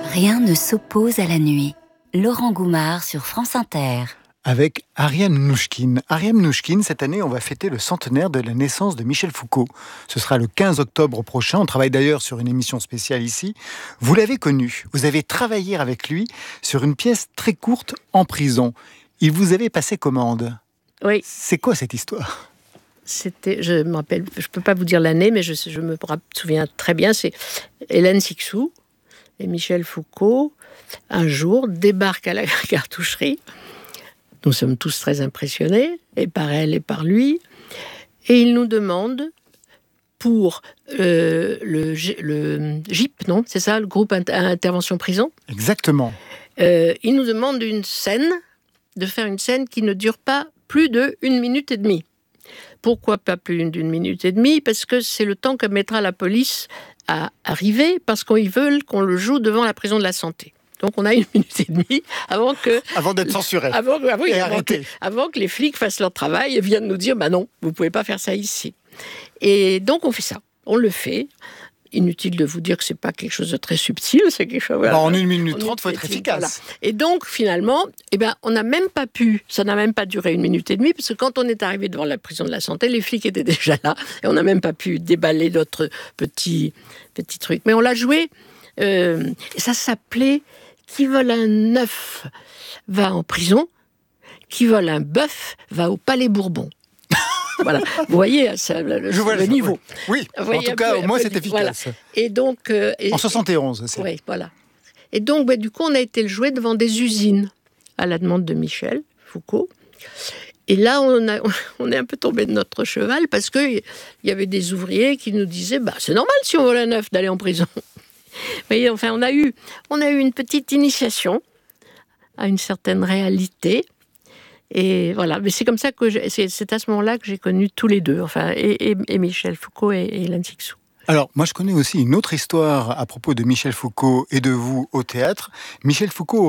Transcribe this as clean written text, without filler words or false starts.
Rien ne s'oppose à la nuit. Laurent Goumard sur France Inter. Avec Ariane Mnouchkine. Ariane Mnouchkine, cette année, on va fêter le centenaire de la naissance de Michel Foucault. Ce sera le 15 octobre prochain. On travaille d'ailleurs sur une émission spéciale ici. Vous l'avez connu. Vous avez travaillé avec lui sur une pièce très courte en prison. Il vous avait passé commande. Oui. C'est quoi cette histoire ? Je me rappelle, je peux pas vous dire l'année, mais je me souviens très bien. C'est Hélène Sixou et Michel Foucault, un jour, débarquent à la cartoucherie. Nous sommes tous très impressionnés, et par elle et par lui. Et ils nous demandent, pour le GIP, non ? C'est ça, le groupe Intervention Prison ? Exactement. Ils nous demandent de faire une scène qui ne dure pas plus de 1 minute et demie. Pourquoi pas plus d'1 minute et demie ? Parce que c'est le temps que mettra la police à arriver, parce qu'ils veulent qu'on le joue devant la prison de la Santé. Donc on a 1 minute et demie avant d'être censuré. Avant que les flics fassent leur travail et viennent nous dire bah non, vous pouvez pas faire ça ici. Et donc on fait ça. On le fait. Inutile de vous dire que c'est pas quelque chose de très subtil, c'est quelque chose. Voilà. En 1 minute 30, il faut être efficace. Voilà. Et donc finalement, on n'a même pas pu. Ça n'a même pas duré 1 minute et demie, parce que quand on est arrivé devant la prison de la Santé, les flics étaient déjà là et on n'a même pas pu déballer notre petit truc. Mais on l'a joué. Et ça s'appelait Qui vole un œuf va en prison, qui vole un bœuf va au Palais Bourbon. Voilà, vous voyez le niveau. Oui, en tout cas, au moins c'est efficace. Voilà. Et donc, en 71, c'est. Oui, voilà. Et donc, du coup, on a été le jouer devant des usines, à la demande de Michel Foucault. Et là, on est un peu tombé de notre cheval, parce qu'il y avait des ouvriers qui nous disaient c'est normal, si on vole un œuf, d'aller en prison. Vous voyez, enfin, on a eu une petite initiation à une certaine réalité. Et voilà, mais c'est comme ça que c'est à ce moment-là que j'ai connu tous les deux, enfin, et Michel Foucault et Hélène Sixou. Alors, moi, je connais aussi une autre histoire à propos de Michel Foucault et de vous au théâtre. Michel Foucault